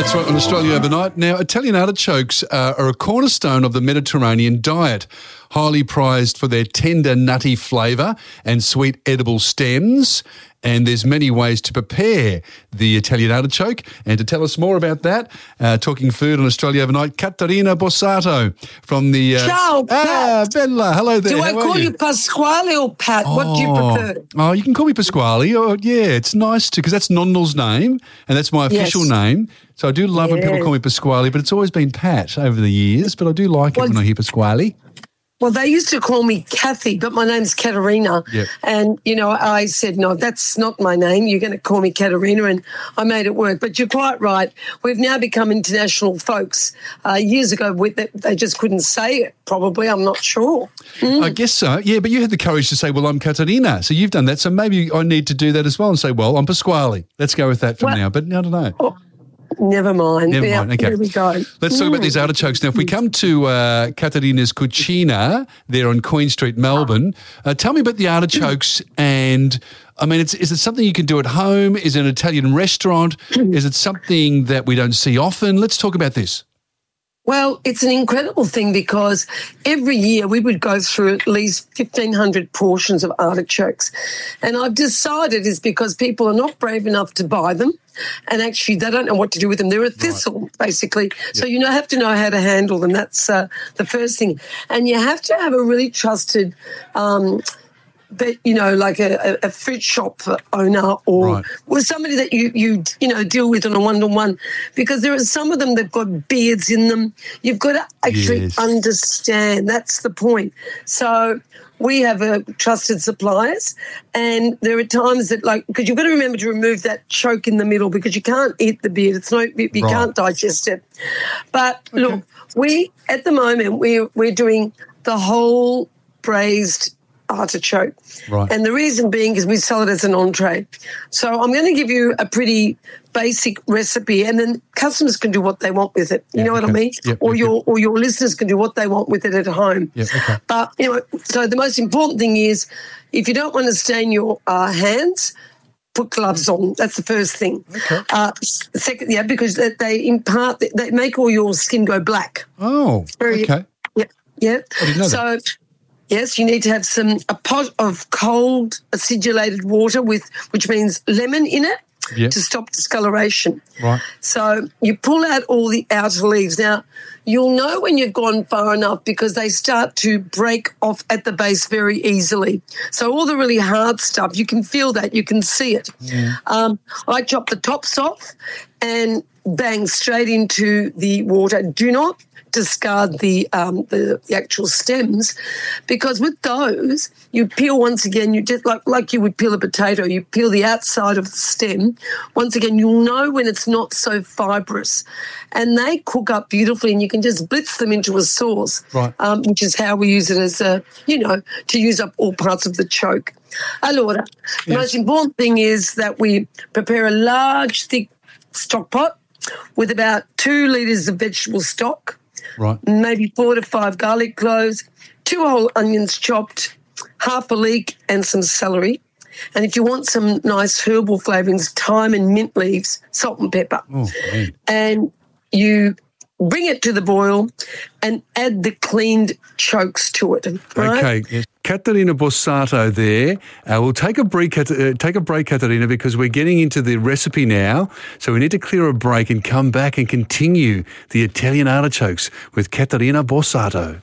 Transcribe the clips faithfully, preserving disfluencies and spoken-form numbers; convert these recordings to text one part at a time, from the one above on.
That's right, on Australia Overnight. Now, Italian artichokes uh, are a cornerstone of the Mediterranean diet, highly prized for their tender, nutty flavour and sweet edible stems. And there's many ways to prepare the Italian artichoke. And to tell us more about that, uh, talking food on Australia Overnight, Caterina Bossato from the... Uh, Ciao, Pat. Ah, Bella. Hello there. Do How I are call you? you Pasquale or Pat? Oh. What do you prefer? Oh, you can call me Pasquale. Oh, yeah, it's nice to, because that's Nonnel's name and that's my official Yes. name. So I do love when people Yeah. call me Pasquale, but it's always been Pat over the years. But I do like Well, it when I hear Pasquale. Well, they used to call me Kathy, but my name's Katerina. Yep. And, you know, I said, no, that's not my name. You're going to call me Katerina, and I made it work. But you're quite right. We've now become international folks. Uh, years ago, we, they just couldn't say it, probably. I'm not sure. Mm. I guess so. Yeah, but you had the courage to say, well, I'm Caterina. So you've done that. So maybe I need to do that as well and say, well, I'm Pasquale. Let's go with that for Well- now. But I don't know. Oh, never mind. Never Yeah, mind. Okay. There we go. Let's talk about these artichokes. Now, if we come to uh, Caterina's Cucina there on Queen Street, Melbourne, uh, tell me about the artichokes and, I mean, it's, is it something you can do at home? Is it an Italian restaurant? Is it something that we don't see often? Let's talk about this. Well, it's an incredible thing because every year we would go through at least fifteen hundred portions of artichokes. And I've decided it's because people are not brave enough to buy them, and actually they don't know what to do with them. They're a thistle, right. basically. Yep. So you know, have to know how to handle them. That's uh, the first thing. And you have to have a really trusted um but, you know, like a, a fruit shop owner or right. with somebody that you, you, you know, deal with on a one-to-one, because there are some of them that have got beards in them. You've got to actually yes. understand. That's the point. So we have a trusted suppliers, and there are times that, like, because you've got to remember to remove that choke in the middle because you can't eat the beard. It's no, you right. can't digest it. But okay. look, we, at the moment, we're, we're doing the whole braised artichoke. Right. And the reason being is we sell it as an entree. So I'm going to give you a pretty basic recipe, and then customers can do what they want with it. You yeah, know okay. what I mean? Yep, or yep, your yep. or your listeners can do what they want with it at home. Yep, okay. But, you know, so the most important thing is if you don't want to stain your uh, hands, put gloves on. That's the first thing. Okay. Uh, second, yeah, because they, they impart, they make all your skin go black. Oh, Very, okay. Yeah, yeah. I didn't know so, that. yes, you need to have some a pot of cold acidulated water with, which means lemon in it, yep. to stop discoloration. Right. So you pull out all the outer leaves. Now, you'll know when you've gone far enough because they start to break off at the base very easily. So all the really hard stuff, you can feel that, you can see it. Yeah. Um, I chop the tops off and bang straight into the water. Do not discard the, um, the the actual stems, because with those you peel once again. You just like like you would peel a potato. You peel the outside of the stem. Once again, you'll know when it's not so fibrous, and they cook up beautifully. And you can just blitz them into a sauce, right. um, which is how we use it as a you know to use up all parts of the choke. Allora, the yes. most important thing is that we prepare a large, thick stock pot with about two litres of vegetable stock. Right. Maybe four to five garlic cloves, two whole onions chopped, half a leek and some celery. And if you want some nice herbal flavourings, thyme and mint leaves, salt and pepper. Oh, man. And you bring it to the boil and add the cleaned chokes to it. Right? Okay. Yes. Caterina Bossato there. Uh, we'll take a break, uh, take a break, Caterina, because we're getting into the recipe now. So we need to clear a break and come back and continue the Italian artichokes with Caterina Bossato.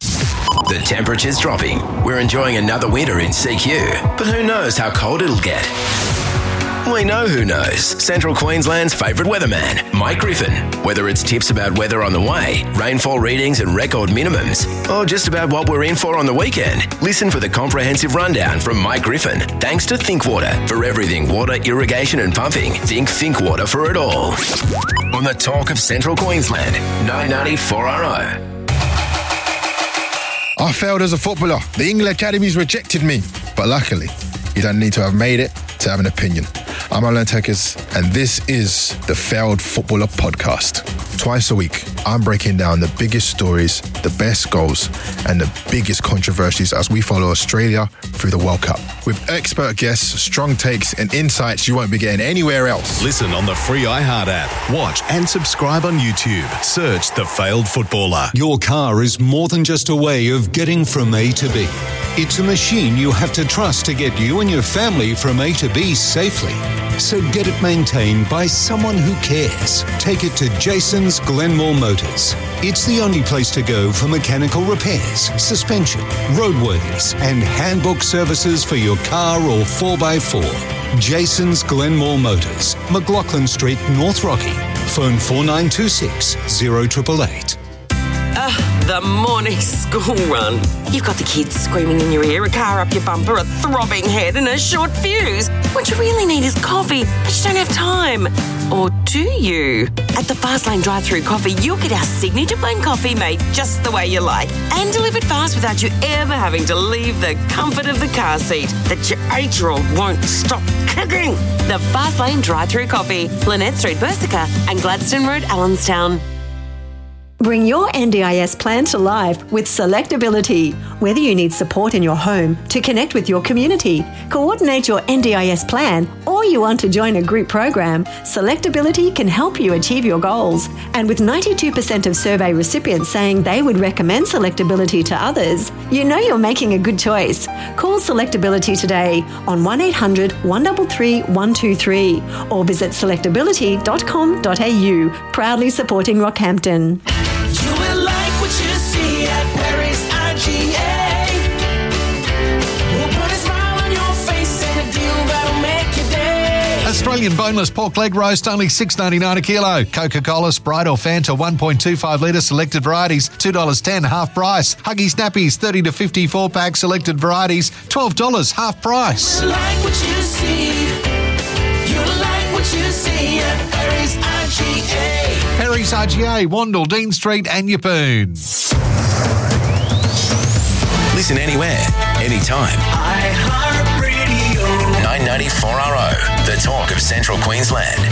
The temperature's dropping. We're enjoying another winter in C Q, but who knows how cold it'll get? We know who knows. Central Queensland's favourite weatherman, Mike Griffin. Whether it's tips about weather on the way, rainfall readings and record minimums, or just about what we're in for on the weekend, listen for the comprehensive rundown from Mike Griffin. Thanks to Thinkwater. For everything water, irrigation and pumping, think Thinkwater for it all. On the Talk of Central Queensland, nine ninety four R O. I failed as a footballer. The England Academies rejected me. But luckily, you don't need to have made it to have an opinion. I'm I'm Alan Tekes, and this is the Failed Footballer Podcast. Twice a week, I'm breaking down the biggest stories, the best goals, and the biggest controversies as we follow Australia through the World Cup. With expert guests, strong takes, and insights you won't be getting anywhere else. Listen on the free iHeart app. Watch and subscribe on YouTube. Search The Failed Footballer. Your car is more than just a way of getting from A to B. It's a machine you have to trust to get you and your family from A to B safely. So get it maintained by someone who cares. Take it to Jason's Glenmore Motors. It's the only place to go for mechanical repairs, suspension, roadworthies, and handbook services for your car or four by four. Jason's Glenmore Motors, McLaughlin Street, North Rocky. Phone four nine two six, zero eight eight eight. Uh, the morning school run. You've got the kids screaming in your ear, a car up your bumper, a throbbing head and a short fuse. What you really need is coffee, but you don't have time. Or do you? At the Fastlane drive-through coffee, you'll get our signature blend coffee made just the way you like and delivered fast without you ever having to leave the comfort of the car seat that your eight-year-old won't stop kicking. The Fastlane drive-through coffee, Lynette Street, Bersica and Gladstone Road, Allenstown. Bring your N D I S plan to life with Selectability. Whether you need support in your home, to connect with your community, coordinate your N D I S plan, or you want to join a group program, Selectability can help you achieve your goals. And with ninety-two percent of survey recipients saying they would recommend Selectability to others, you know you're making a good choice. Call Selectability today on one eight hundred, one three three, one two three or visit selectability dot com dot a u, proudly supporting Rockhampton. You will like what you see at Perry's I G A. We'll put a smile on your face and a deal that'll make your day. Australian boneless pork leg roast, only six dollars ninety-nine a kilo. Coca-Cola, Sprite or Fanta, one point two five litre, selected varieties, two dollars ten, half price. Huggies Nappies, thirty to fifty-four pack, selected varieties, twelve dollars, half price. You like what you see. You like what you see at Perry's I G A. Perry's I G A, Wandle, Dean Street and Yeppoon. Listen anywhere, anytime. iHeartRadio. nine ninety-four R O, the talk of Central Queensland.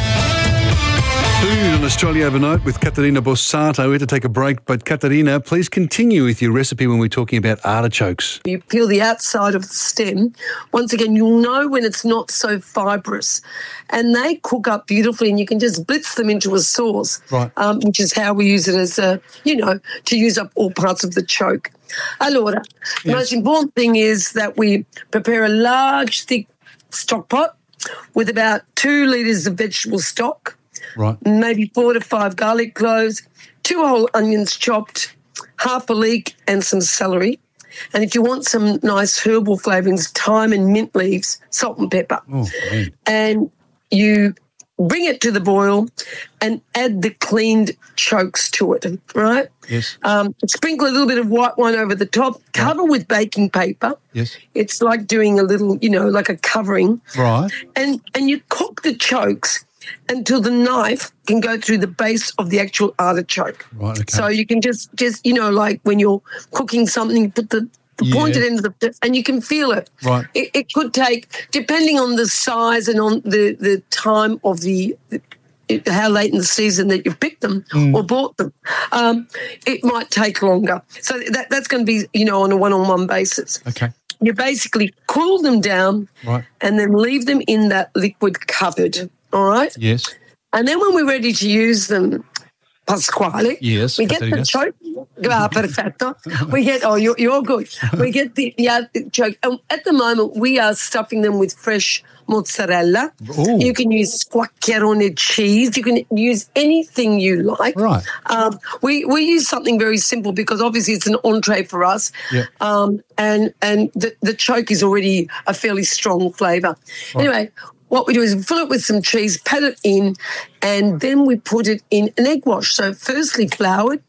Food on Australia Overnight with Katerina Bossato. We had to take a break, but Katerina, please continue with your recipe when we're talking about artichokes. You peel the outside of the stem. Once again, you'll know when it's not so fibrous. And they cook up beautifully, and you can just blitz them into a sauce, Right. um, which is how we use it as a, you know, to use up all parts of the choke. Allora, the most important thing is that we prepare a large, thick stock pot with about two litres of vegetable stock, Right. maybe four to five garlic cloves, two whole onions chopped, half a leek and some celery. And if you want some nice herbal flavourings, thyme and mint leaves, salt and pepper. Oh, man. And you bring it to the boil and add the cleaned chokes to it, right? Yes. Um, sprinkle a little bit of white wine over the top, cover with baking paper. Yes. It's like doing a little, you know, like a covering. Right. And and you cook the chokes until the knife can go through the base of the actual artichoke. Right, okay. So you can just, just you know, like when you're cooking something, you put the, the Yeah. pointed end of the, and you can feel it. Right. It, it could take, depending on the size and on the, the time of the, it, how late in the season that you picked them Mm. or bought them, um, it might take longer. So that that's going to be, you know, on a one-on-one basis. Okay. You basically cool them down Right. and then leave them in that liquid cupboard, all right? Yes. And then when we're ready to use them, Pasquale, Yes, we get Caterina. the choke. Ah, perfetto. We get, oh, you're, you're good. We get the, the uh, choke. And at the moment, we are stuffing them with fresh mozzarella. Ooh. You can use squaccherone cheese. You can use anything you like. Right. Um, we, we use something very simple because obviously it's an entree for us. Yeah. Um, and and the, the choke is already a fairly strong flavour. Anyway, what we do is we fill it with some cheese, pat it in, and then we put it in an egg wash. So firstly floured,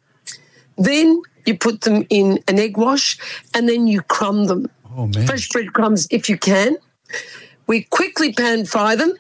then you put them in an egg wash, and then you crumb them. Oh, man. Fresh breadcrumbs if you can. We quickly pan fry them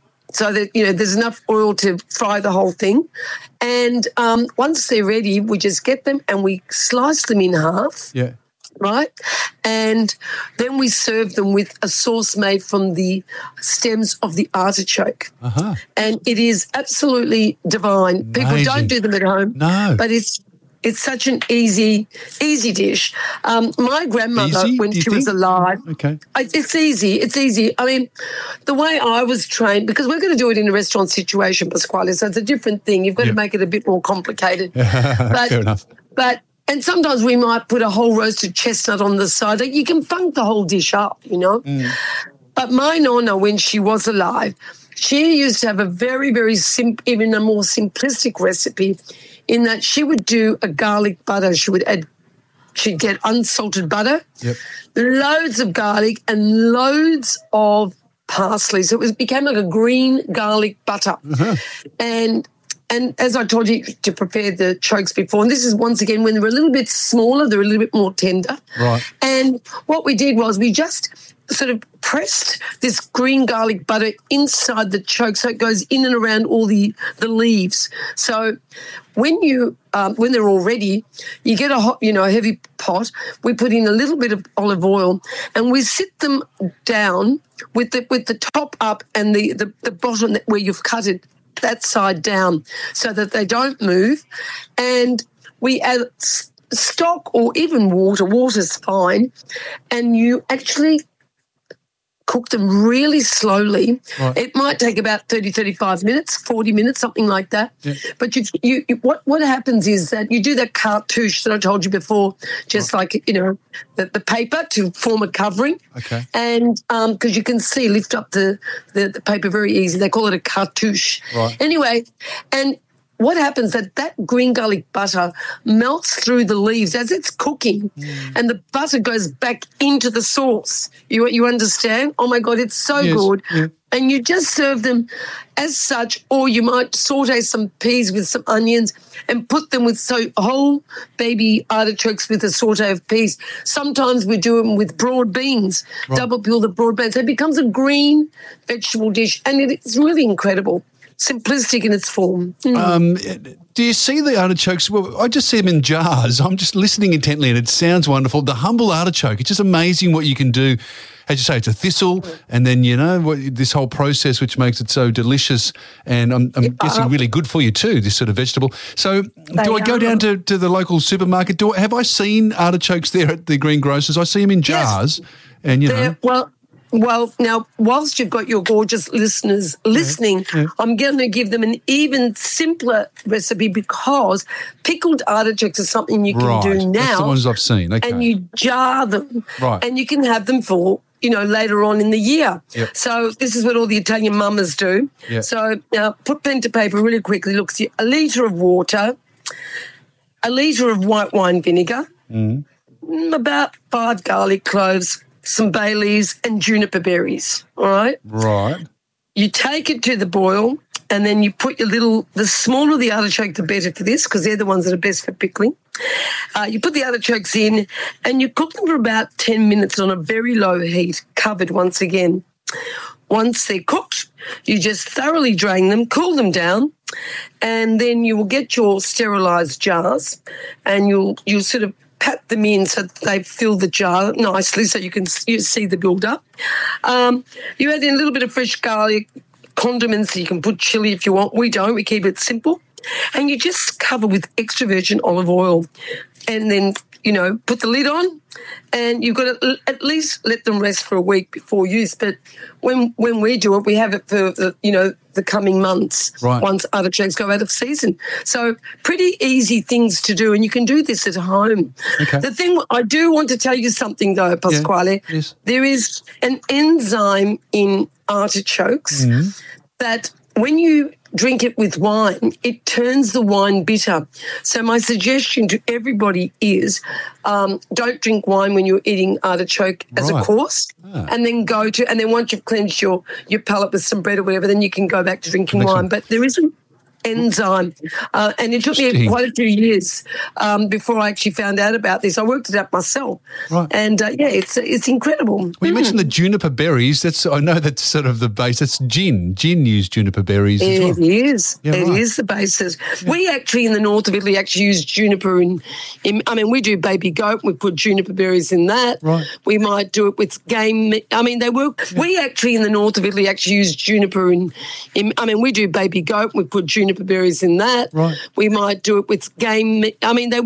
so that, you know, there's enough oil to fry the whole thing. And um, once they're ready, we just get them and we slice them in half. Yeah. right? And then we serve them with a sauce made from the stems of the artichoke. Uh-huh. And it is absolutely divine. People Amazing. don't do them at home. No. But it's it's such an easy, easy dish. Um, my grandmother, Easy, when do you she was think? alive, Okay. I, it's easy. It's easy. I mean, the way I was trained, because we're going to do it in a restaurant situation, Pasquale, so it's a different thing. You've got Yeah. to make it a bit more complicated. but, Fair enough. But and sometimes we might put a whole roasted chestnut on the side. You can funk the whole dish up, you know. Mm. But my nonna, when she was alive, she used to have a very, very simple, even a more simplistic recipe, in that she would do a garlic butter. She would add, she'd get unsalted butter, Yep. loads of garlic, and loads of parsley. So it was became like a green garlic butter. Uh-huh. And and as I told you to prepare the chokes before, and this is once again when they're a little bit smaller, they're a little bit more tender. Right. And what we did was we just sort of pressed this green garlic butter inside the choke so it goes in and around all the, the leaves. So when you um, when they're all ready, you get a hot, you know, a heavy pot. We put in a little bit of olive oil and we sit them down with the with the top up and the, the, the bottom where you've cut it that side down so that they don't move. And we add s- stock or even water. Water's fine. And you actually cook them really slowly. Right. It might take about thirty, thirty-five minutes, forty minutes, something like that. Yeah. But you, you, you, what, what happens is that you do that cartouche that I told you before, just like, you know, the, the paper to form a covering. Okay. And because um, you can see, lift up the, the, the paper very easy. They call it a cartouche. Right. Anyway, and what happens that that green garlic butter melts through the leaves as it's cooking Mm. and the butter goes back into the sauce. You you understand? Oh, my God, it's so Yes, good. yeah. And you just serve them as such, or you might saute some peas with some onions and put them with so whole baby artichokes with a saute of peas. Sometimes we do them with broad beans, Right. double peel the broad beans. So it becomes a green vegetable dish, and it's really incredible. Simplistic in its form. Mm. Um, do you see the artichokes? Well, I just see them in jars. I'm just listening intently and it sounds wonderful. The humble artichoke, it's just amazing what you can do. As you say, it's a thistle and then, you know, what, this whole process which makes it so delicious and I'm, I'm guessing really good for you too, this sort of vegetable. So do I go are. down to, to the local supermarket? Do I, have I seen artichokes there at the greengrocers? I see them in jars and, you know. They're- well, well, now, whilst you've got your gorgeous listeners listening, yeah. I'm going to give them an even simpler recipe because pickled artichokes are something you can Right. do now. That's the ones I've seen. Okay. And you jar them. Right. And you can have them for, you know, later on in the year. Yep. So this is what all the Italian mamas do. Yep. So now put pen to paper really quickly. Look, see, a litre of water, a litre of white wine vinegar, mm, about five garlic cloves, some bay leaves and juniper berries, all right? Right. You take it to the boil and then you put your little, the smaller the artichoke, the better for this because they're the ones that are best for pickling. Uh, you put the artichokes in and you cook them for about ten minutes on a very low heat, covered once again. Once they're cooked, you just thoroughly drain them, cool them down, and then you will get your sterilised jars and you'll you'll sort of pat them in so that they fill the jar nicely so you can you see the build-up. Um, you add in a little bit of fresh garlic, condiments, you can put chilli if you want. We don't. We keep it simple. And you just cover with extra virgin olive oil and then, you know, put the lid on and you've got to at least let them rest for a week before use. But when when we do it, we have it for, the, you know, the coming months Right. once artichokes go out of season. So pretty easy things to do and you can do this at home. Okay. The thing, I do want to tell you something though, Pasquale. Yes. There is an enzyme in artichokes that when you drink it with wine, it turns the wine bitter. So my suggestion to everybody is um, don't drink wine when you're eating artichoke as Right. a course Ah. and then go to, and then once you've cleansed your, your palate with some bread or whatever, then you can go back to drinking Next wine. one. But there isn't, enzyme. Uh, and it took me quite a few years um, before I actually found out about this. I worked it out myself. Right. And, uh, yeah, it's it's incredible. Well, you mm. mentioned the juniper berries. That's I know that's sort of the base. That's gin. Gin used juniper berries it as well. It is. Yeah, it right. is the basis. Yeah. We actually, in the north of Italy, actually use juniper in, in, I mean, we do baby goat. We put juniper berries in that. Right. We might do it with game. I mean, they work. Yeah. We actually, in the north of Italy, actually use juniper in, in, I mean, we do baby goat. We put juniper berries in that. Right. We might do it with game. I mean, they